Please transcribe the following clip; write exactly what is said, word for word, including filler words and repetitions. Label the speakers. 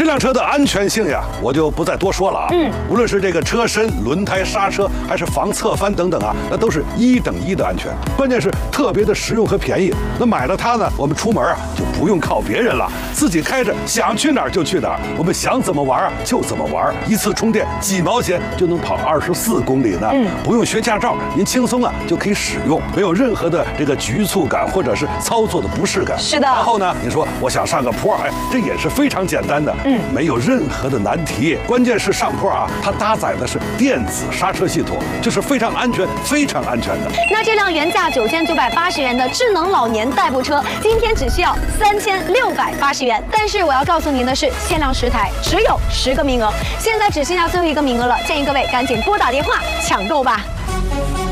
Speaker 1: 辆车的安全性呀，我就不再多说了啊。
Speaker 2: 嗯，
Speaker 1: 无论是这个车身、轮胎、刹车，还是防侧翻等等啊，那都是一等一的安全。关键是特别的实用和便宜。那买了它呢，我们出门啊就不用靠别人了，自己开着想去哪儿就去哪儿，我们想怎么玩啊就怎么玩。一次充电几毛钱就能跑二十四公里呢。嗯，不用学驾照，您轻松啊就可以使用，没有任何的这个局促感或者是操作的不适感。
Speaker 2: 是的。
Speaker 1: 然后呢，你说我想上个坡，哎，这也是非常简单的。嗯，没有任何的难题。关键是上坡啊，它搭载的是电子刹车系统，就是非常安全、非常安全的。
Speaker 2: 那这辆原价九千九百八十元的智能老年代步车，今天只需要三千六百八十元。但是我要告诉您的是，限量十台，只有十个名额，现在只剩下最后一个名额了，建议各位赶紧拨打电话抢购吧。